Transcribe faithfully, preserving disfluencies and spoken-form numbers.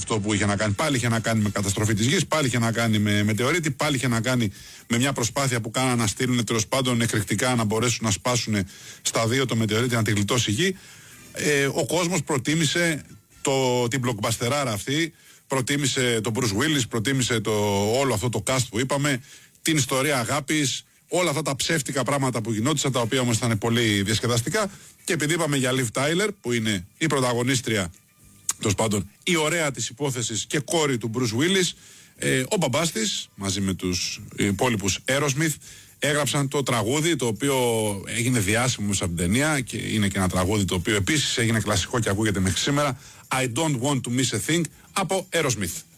αυτό που είχε να κάνει. Πάλι είχε να κάνει με καταστροφή της γης, πάλι είχε να κάνει με μετεωρίτη, πάλι είχε να κάνει με μια προσπάθεια που κάναν να στείλουν τέλος πάντων εκρηκτικά να μπορέσουν να σπάσουν στα δύο το μετεωρίτη να τη γλιτώσει η γη. Ε, ο κόσμος προτίμησε το, την μπλοκμπαστεράρα αυτή, προτίμησε τον Bruce Willis, προτίμησε το, όλο αυτό το cast που είπαμε, την ιστορία αγάπης, όλα αυτά τα ψεύτικα πράγματα που γινόντουσαν, τα οποία όμως ήταν πολύ διασκεδαστικά. Και επειδή είπαμε για Liv Tyler, που είναι η πρωταγωνίστρια, τέλος πάντων η ωραία της υπόθεσης και κόρη του Bruce Willis, ε, ο μπαμπάς της μαζί με τους υπόλοιπους Aerosmith έγραψαν το τραγούδι, το οποίο έγινε διάσημο μέσα από την ταινία και είναι και ένα τραγούδι το οποίο επίσης έγινε κλασικό και ακούγεται μέχρι σήμερα, I don't want to miss a thing, από Aerosmith.